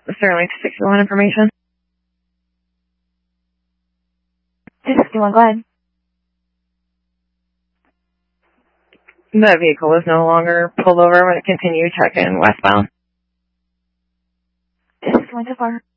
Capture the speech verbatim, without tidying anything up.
Sterling two sixty-one information. two sixty-one, go ahead. The vehicle was no longer pulled over when it continued checking westbound. two sixty-one, so far.